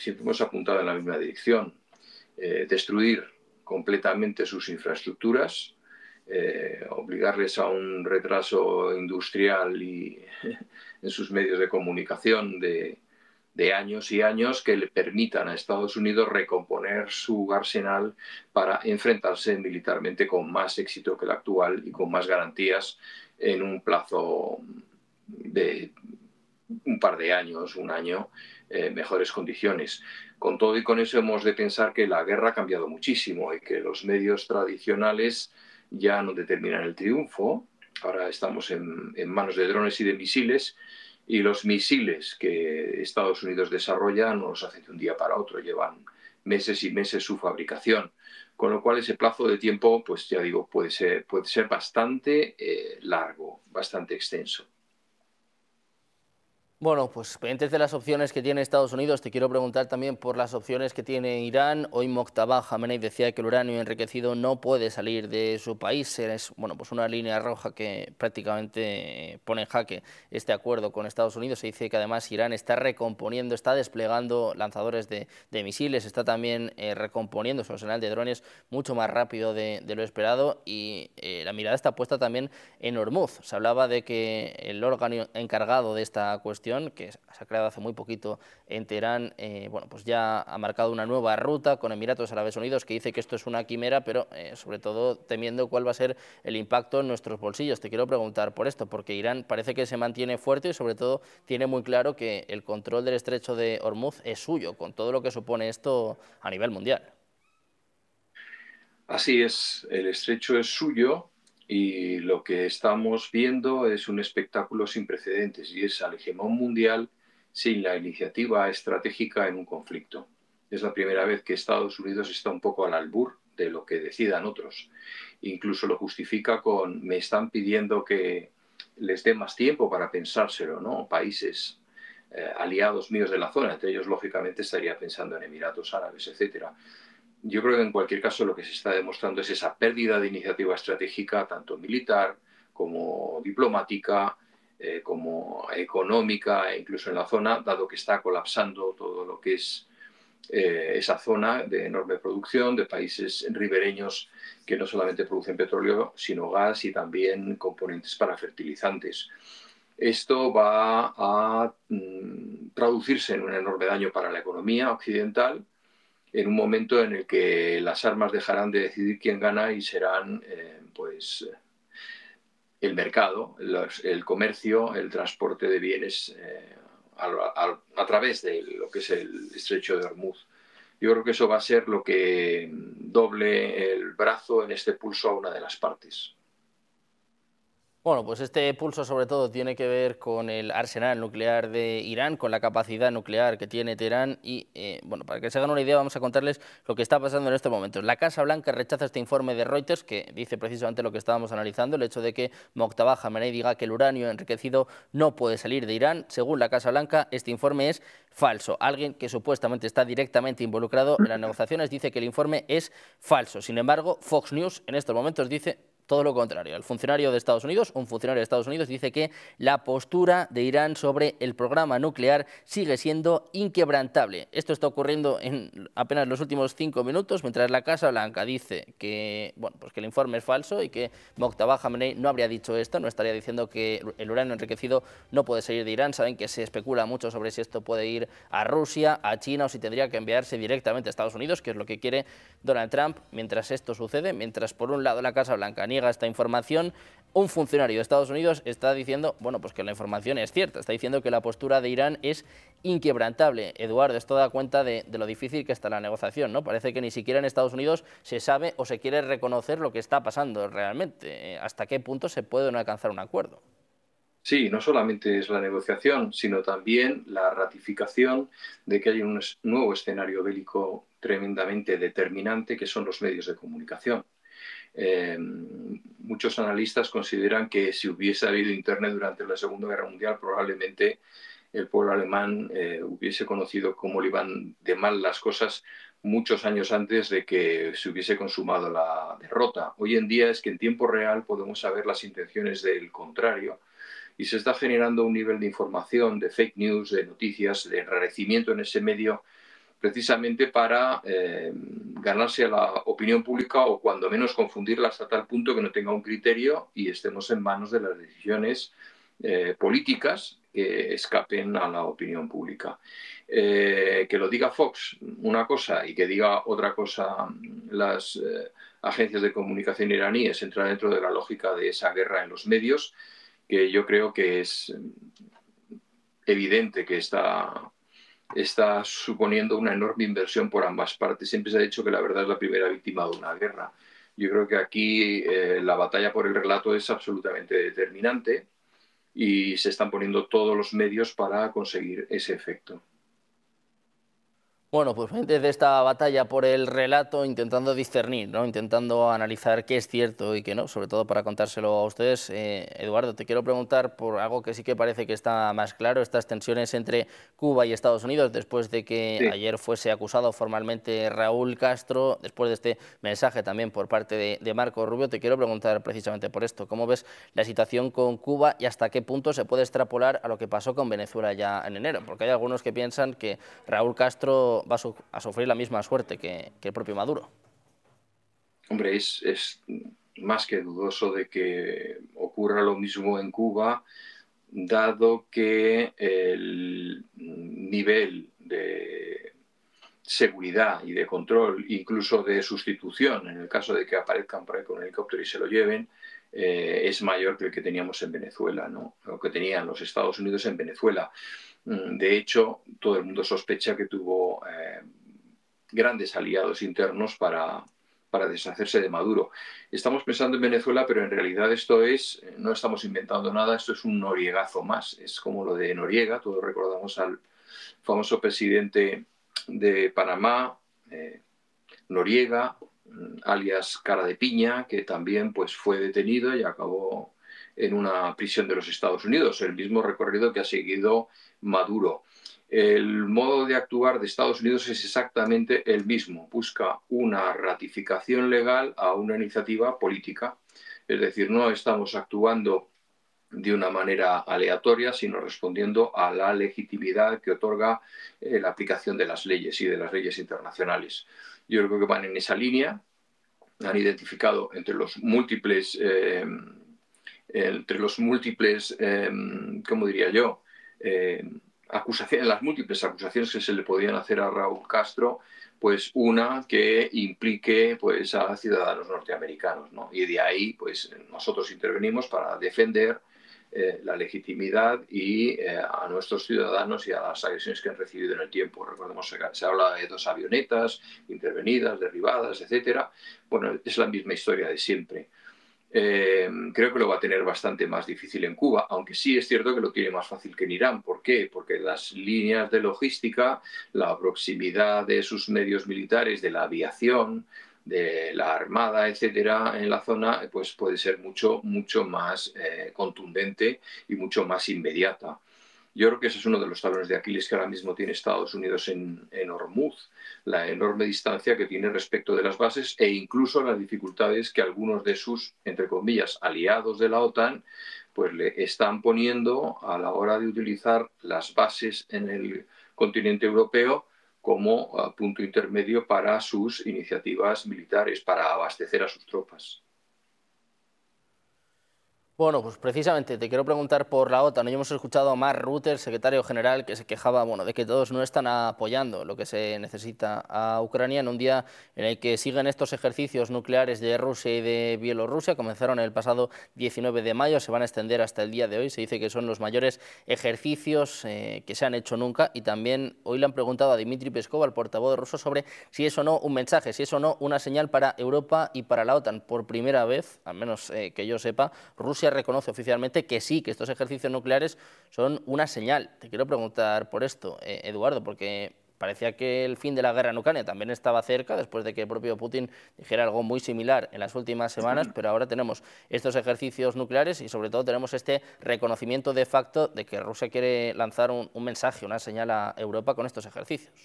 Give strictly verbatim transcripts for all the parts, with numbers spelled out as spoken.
siempre hemos apuntado en la misma dirección. Eh, destruir completamente sus infraestructuras, eh, obligarles a un retraso industrial y en sus medios de comunicación de, de años y años que le permitan a Estados Unidos recomponer su arsenal para enfrentarse militarmente con más éxito que el actual y con más garantías en un plazo de un par de años, un año, eh, mejores condiciones. Con todo y con eso hemos de pensar que la guerra ha cambiado muchísimo y que los medios tradicionales ya no determinan el triunfo. Ahora estamos en, en manos de drones y de misiles, y los misiles que Estados Unidos desarrolla no los hacen de un día para otro, llevan meses y meses su fabricación. Con lo cual ese plazo de tiempo, pues ya digo, puede ser, puede ser bastante eh, largo, bastante extenso. Bueno, pues pendientes de las opciones que tiene Estados Unidos, te quiero preguntar también por las opciones que tiene Irán. Hoy Mojtaba Khamenei decía que el uranio enriquecido no puede salir de su país. Es bueno, pues una línea roja que prácticamente pone en jaque este acuerdo con Estados Unidos. Se dice que además Irán está recomponiendo, está desplegando lanzadores de, de misiles, está también eh, recomponiendo su arsenal de drones mucho más rápido de, de lo esperado, y eh, la mirada está puesta también en Hormuz. Se hablaba de que el órgano encargado de esta cuestión, que se ha creado hace muy poquito en Teherán, eh, bueno, pues ya ha marcado una nueva ruta con Emiratos Árabes Unidos, que dice que esto es una quimera, pero eh, sobre todo temiendo cuál va a ser el impacto en nuestros bolsillos. Te quiero preguntar por esto, porque Irán parece que se mantiene fuerte y sobre todo tiene muy claro que el control del estrecho de Hormuz es suyo, con todo lo que supone esto a nivel mundial. Así es, el estrecho es suyo. Y lo que estamos viendo es un espectáculo sin precedentes, y es al hegemón mundial sin la iniciativa estratégica en un conflicto. Es la primera vez que Estados Unidos está un poco al albur de lo que decidan otros. Incluso lo justifica con: me están pidiendo que les dé más tiempo para pensárselo, ¿no? Países eh, aliados míos de la zona, entre ellos lógicamente estaría pensando en Emiratos Árabes, etcétera. Yo creo que en cualquier caso lo que se está demostrando es esa pérdida de iniciativa estratégica, tanto militar como diplomática, eh, como económica, e incluso en la zona, dado que está colapsando todo lo que es eh, esa zona de enorme producción de países ribereños que no solamente producen petróleo, sino gas y también componentes para fertilizantes. Esto va a mm, traducirse en un enorme daño para la economía occidental, en un momento en el que las armas dejarán de decidir quién gana y serán eh, pues el mercado, los, el comercio, el transporte de bienes eh, a, a, a través de lo que es el estrecho de Hormuz. Yo creo que eso va a ser lo que doble el brazo en este pulso a una de las partes. Bueno, pues este pulso sobre todo tiene que ver con el arsenal nuclear de Irán, con la capacidad nuclear que tiene Teherán y, eh, bueno, para que se hagan una idea vamos a contarles lo que está pasando en estos momentos. La Casa Blanca rechaza este informe de Reuters que dice precisamente lo que estábamos analizando, el hecho de que Mojtaba Khamenei diga que el uranio enriquecido no puede salir de Irán. Según la Casa Blanca, este informe es falso. Alguien que supuestamente está directamente involucrado en las negociaciones dice que el informe es falso. Sin embargo, Fox News en estos momentos dice todo lo contrario. El funcionario de Estados Unidos, un funcionario de Estados Unidos, dice que la postura de Irán sobre el programa nuclear sigue siendo inquebrantable. Esto está ocurriendo en apenas los últimos cinco minutos, mientras la Casa Blanca dice que, bueno, pues que el informe es falso y que Mojtaba Khamenei no habría dicho esto, no estaría diciendo que el uranio enriquecido no puede salir de Irán. Saben que se especula mucho sobre si esto puede ir a Rusia, a China o si tendría que enviarse directamente a Estados Unidos, que es lo que quiere Donald Trump. Mientras esto sucede, mientras por un lado la Casa Blanca niega esta información, un funcionario de Estados Unidos está diciendo, bueno, pues que la información es cierta, está diciendo que la postura de Irán es inquebrantable. Eduardo, esto da cuenta de, de lo difícil que está la negociación, ¿no? Parece que ni siquiera en Estados Unidos se sabe o se quiere reconocer lo que está pasando realmente. ¿Hasta qué punto se puede no alcanzar un acuerdo? Sí, no solamente es la negociación, sino también la ratificación de que hay un nuevo escenario bélico tremendamente determinante, que son los medios de comunicación. Eh, muchos analistas consideran que si hubiese habido Internet durante la Segunda Guerra Mundial, probablemente el pueblo alemán eh, hubiese conocido cómo le iban de mal las cosas muchos años antes de que se hubiese consumado la derrota. Hoy en día es que en tiempo real podemos saber las intenciones del contrario, y se está generando un nivel de información, de fake news, de noticias, de enrarecimiento en ese medio, precisamente para eh, ganarse a la opinión pública o cuando menos confundirla hasta tal punto que no tenga un criterio y estemos en manos de las decisiones eh, políticas que escapen a la opinión pública. Eh, que lo diga Fox una cosa y que diga otra cosa las eh, agencias de comunicación iraníes entra dentro de la lógica de esa guerra en los medios, que yo creo que es evidente que está, está suponiendo una enorme inversión por ambas partes. Siempre se ha dicho que la verdad es la primera víctima de una guerra. Yo creo que aquí eh, la batalla por el relato es absolutamente determinante y se están poniendo todos los medios para conseguir ese efecto. Bueno, pues desde esta batalla por el relato, intentando discernir, ¿no? Intentando analizar qué es cierto y qué no, sobre todo para contárselo a ustedes. Eh, Eduardo, te quiero preguntar por algo que sí que parece que está más claro, estas tensiones entre Cuba y Estados Unidos, después de que Sí. ayer fuese acusado formalmente Raúl Castro, después de este mensaje también por parte de, de Marco Rubio. Te quiero preguntar precisamente por esto, ¿cómo ves la situación con Cuba y hasta qué punto se puede extrapolar a lo que pasó con Venezuela ya en enero? Porque hay algunos que piensan que Raúl Castro va a, su a sufrir la misma suerte que, que el propio Maduro. Hombre, es, es más que dudoso de que ocurra lo mismo en Cuba, dado que el nivel de seguridad y de control, incluso de sustitución, en el caso de que aparezcan por ahí con un helicóptero y se lo lleven, eh, es mayor que el que teníamos en Venezuela, ¿no? O que tenían los Estados Unidos en Venezuela. De hecho, todo el mundo sospecha que tuvo eh, grandes aliados internos para, para deshacerse de Maduro. Estamos pensando en Venezuela, pero en realidad esto es, no estamos inventando nada, esto es un noriegazo más. Es como lo de Noriega, todos recordamos al famoso presidente de Panamá, eh, Noriega, alias Cara de Piña, que también pues, fue detenido y acabó en una prisión de los Estados Unidos, el mismo recorrido que ha seguido Maduro. El modo de actuar de Estados Unidos es exactamente el mismo, busca una ratificación legal a una iniciativa política, es decir, no estamos actuando de una manera aleatoria, sino respondiendo a la legitimidad que otorga eh, la aplicación de las leyes y de las leyes internacionales. Yo creo que van en esa línea, han identificado entre los múltiples, eh, entre los múltiples, eh, ¿cómo diría yo?, eh, acusaciones, las múltiples acusaciones que se le podían hacer a Raúl Castro, pues una que implique pues a ciudadanos norteamericanos, ¿no? Y de ahí pues nosotros intervenimos para defender eh, la legitimidad y eh, a nuestros ciudadanos y a las agresiones que han recibido en el tiempo. Recordemos que se habla de dos avionetas intervenidas, derribadas, etcétera. Bueno, es la misma historia de siempre. Eh, creo que lo va a tener bastante más difícil en Cuba, aunque sí es cierto que lo tiene más fácil que en Irán. ¿Por qué? Porque las líneas de logística, la proximidad de sus medios militares, de la aviación, de la armada, etcétera, en la zona, pues puede ser mucho, mucho más eh, contundente y mucho más inmediata. Yo creo que ese es uno de los talones de Aquiles que ahora mismo tiene Estados Unidos en, en Hormuz, la enorme distancia que tiene respecto de las bases e incluso las dificultades que algunos de sus, entre comillas, aliados de la OTAN, pues le están poniendo a la hora de utilizar las bases en el continente europeo como uh, punto intermedio para sus iniciativas militares, para abastecer a sus tropas. Bueno, pues precisamente te quiero preguntar por la OTAN. Hoy hemos escuchado a Mark Rutte, el secretario general, que se quejaba bueno, de que todos no están apoyando lo que se necesita a Ucrania en un día en el que siguen estos ejercicios nucleares de Rusia y de Bielorrusia. Comenzaron el pasado diecinueve de mayo, se van a extender hasta el día de hoy. Se dice que son los mayores ejercicios eh, que se han hecho nunca. Y también hoy le han preguntado a Dmitry Peskov, al portavoz ruso, sobre si es o no un mensaje, si es o no una señal para Europa y para la OTAN. Por primera vez, al menos eh, que yo sepa, Rusia reconoce oficialmente que sí, que estos ejercicios nucleares son una señal. Te quiero preguntar por esto, eh, Eduardo, porque parecía que el fin de la guerra en Ucrania también estaba cerca, después de que el propio Putin dijera algo muy similar en las últimas semanas, pero ahora tenemos estos ejercicios nucleares y sobre todo tenemos este reconocimiento de facto de que Rusia quiere lanzar un, un mensaje, una señal a Europa con estos ejercicios.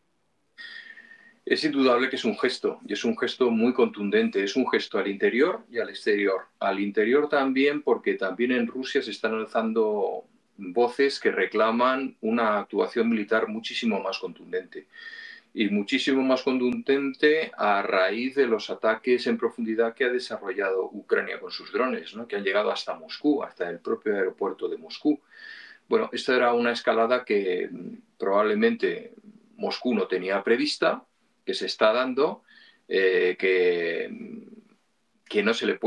Es indudable que es un gesto, y es un gesto muy contundente, es un gesto al interior y al exterior. Al interior también, porque también en Rusia se están alzando voces que reclaman una actuación militar muchísimo más contundente. y muchísimo más contundente a raíz de los ataques en profundidad que ha desarrollado Ucrania con sus drones, ¿no? Que han llegado hasta Moscú, hasta el propio aeropuerto de Moscú. Bueno, esto era una escalada que probablemente Moscú no tenía prevista, que se está dando, eh, que, que no se le puede